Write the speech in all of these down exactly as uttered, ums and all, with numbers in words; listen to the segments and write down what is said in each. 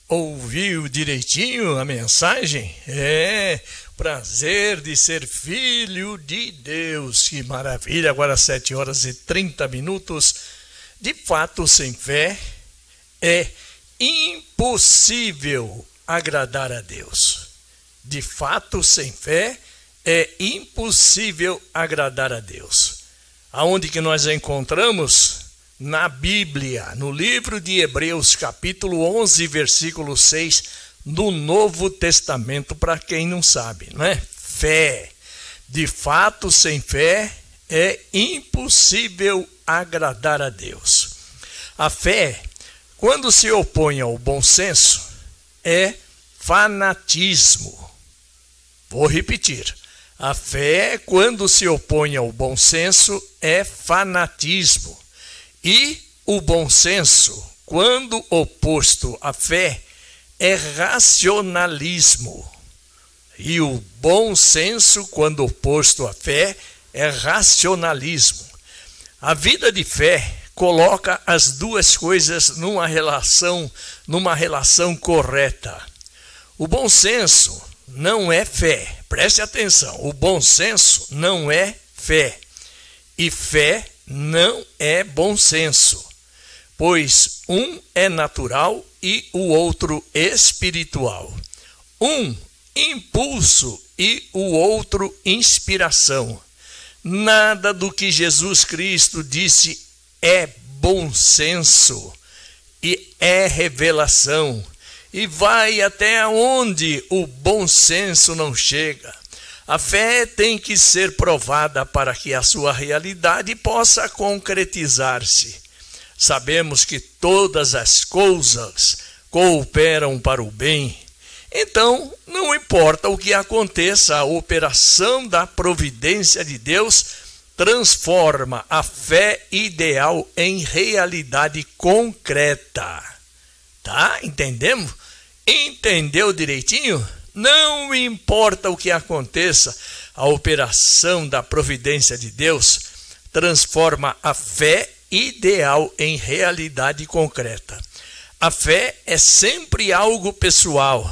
Ouviu direitinho a mensagem? É, prazer de ser filho de Deus. Que maravilha! Agora sete horas e trinta minutos. De fato, sem fé é impossível agradar a Deus. De fato, sem fé é impossível agradar a Deus. Aonde que nós a encontramos? Na Bíblia, no livro de Hebreus, capítulo onze, versículo seis, do Novo Testamento, para quem não sabe, não é? Fé. De fato, sem fé, é impossível agradar a Deus. A fé, quando se opõe ao bom senso, é fanatismo. Vou repetir. A fé, quando se opõe ao bom senso, é fanatismo. E o bom senso, quando oposto à fé, é racionalismo. E o bom senso, quando oposto à fé, é racionalismo. A vida de fé coloca as duas coisas numa relação, numa relação correta. O bom senso não é fé. Preste atenção, o bom senso não é fé. E fé não é bom senso, pois um é natural e o outro espiritual. Um impulso e o outro inspiração. Nada do que Jesus Cristo disse é bom senso e é revelação. E vai até onde o bom senso não chega. A fé tem que ser provada para que a sua realidade possa concretizar-se. Sabemos que todas as coisas cooperam para o bem. Então, não importa o que aconteça, a operação da providência de Deus transforma a fé ideal em realidade concreta. Tá? Entendemos? Entendeu direitinho? Não importa o que aconteça, a operação da providência de Deus transforma a fé ideal em realidade concreta. A fé é sempre algo pessoal,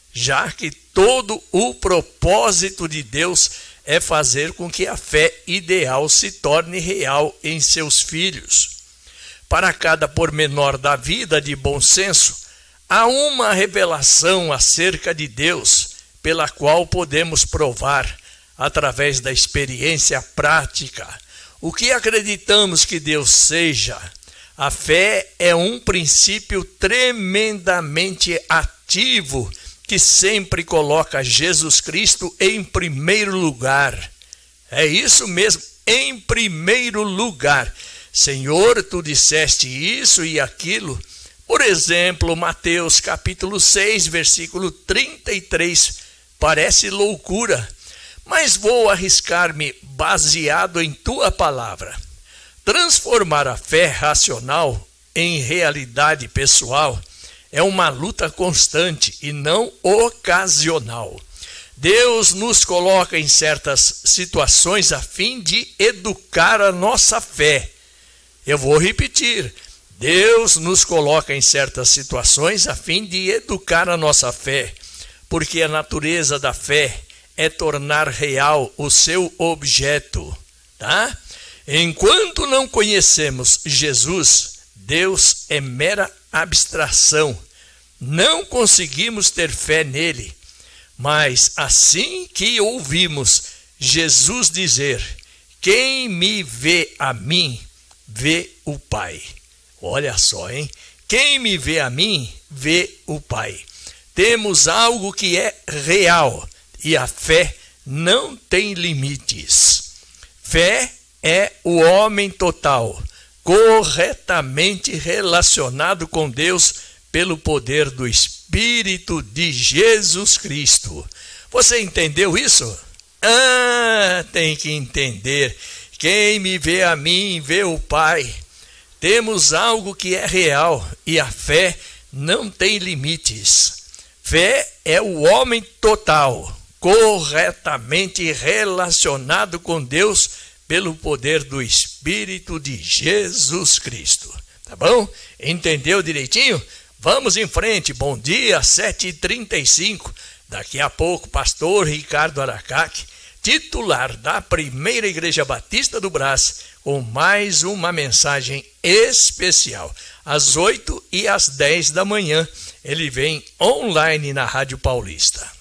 já que todo o propósito de Deus é fazer com que a fé ideal se torne real em seus filhos. Para cada pormenor da vida de bom senso, há uma revelação acerca de Deus, pela qual podemos provar, através da experiência prática, o que acreditamos que Deus seja. A fé é um princípio tremendamente ativo, que sempre coloca Jesus Cristo em primeiro lugar. É isso mesmo, em primeiro lugar. Senhor, tu disseste isso e aquilo. Por exemplo, Mateus capítulo seis, versículo trinta e três, parece loucura, mas vou arriscar-me baseado em tua palavra. Transformar a fé racional em realidade pessoal é uma luta constante e não ocasional. Deus nos coloca em certas situações a fim de educar a nossa fé. Eu vou repetir. Deus nos coloca em certas situações a fim de educar a nossa fé, porque a natureza da fé é tornar real o seu objeto, tá? Enquanto não conhecemos Jesus, Deus é mera abstração. Não conseguimos ter fé nele, mas assim que ouvimos Jesus dizer: quem me vê a mim, vê o Pai. Olha só, hein? Quem me vê a mim, vê o Pai. Temos algo que é real e a fé não tem limites. Fé é o homem total, corretamente relacionado com Deus pelo poder do Espírito de Jesus Cristo. Você entendeu isso? Ah, tem que entender. Quem me vê a mim, vê o Pai. Temos algo que é real e a fé não tem limites. Fé é o homem total, corretamente relacionado com Deus pelo poder do Espírito de Jesus Cristo. Tá bom? Entendeu direitinho? Vamos em frente, bom dia, sete e trinta e cinco. Daqui a pouco, pastor Ricardo Aracaque, titular da Primeira Igreja Batista do Brás, com mais uma mensagem especial. Às oito e às dez da manhã, ele vem online na Rádio Paulista.